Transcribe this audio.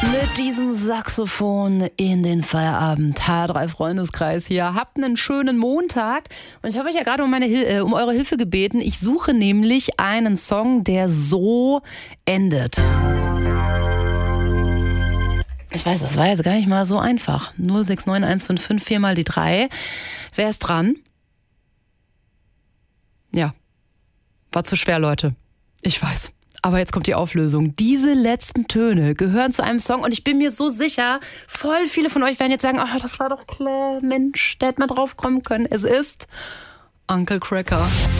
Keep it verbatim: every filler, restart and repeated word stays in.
Mit diesem Saxophon in den Feierabend. H drei Freundeskreis hier. Habt einen schönen Montag. Und ich habe euch ja gerade um, meine Hil- äh, um eure Hilfe gebeten. Ich suche nämlich einen Song, der so endet. Ich weiß, das war jetzt gar nicht mal so einfach. null sechs neun eins fünf fünf vier mal die drei. Wer ist dran? Ja. War zu schwer, Leute. Ich weiß. Aber jetzt kommt die Auflösung. Diese letzten Töne gehören zu einem Song und ich bin mir so sicher, voll viele von euch werden jetzt sagen, oh, das war doch klar, Mensch, da hätte man drauf kommen können. Es ist Uncle Cracker.